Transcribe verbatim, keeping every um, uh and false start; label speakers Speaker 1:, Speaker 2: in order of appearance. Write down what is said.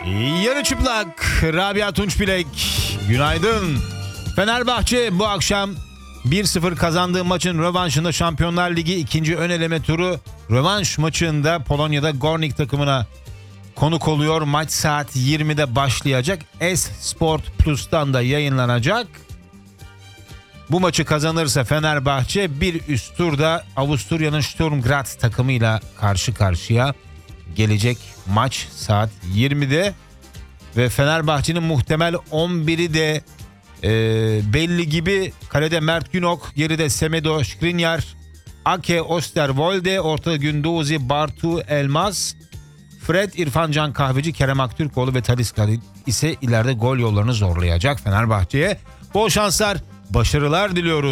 Speaker 1: Yarı çıplak Rabia Tunçbilek, günaydın. Fenerbahçe bu akşam bir sıfır kazandığı maçın rövanşında Şampiyonlar Ligi ikinci ön eleme turu rövanş maçında Polonya'da Gornik takımına konuk oluyor. Maç saat yirmide başlayacak. S-Sport Plus'tan da yayınlanacak. Bu maçı kazanırsa Fenerbahçe bir üst turda Avusturya'nın Sturm Graz takımıyla karşı karşıya gelecek. Maç saat yirmide ve Fenerbahçe'nin muhtemel on biri de e, belli gibi. Kalede Mert Günok, geride Semedo Skriniar, Ake Osterwolde, ortada Gündoğzi, Bartu Elmas, Fred, İrfan Can Kahveci, Kerem Aktürkoğlu ve Talisca ise ileride gol yollarını zorlayacak Fenerbahçe'ye. Bol şanslar, başarılar diliyoruz.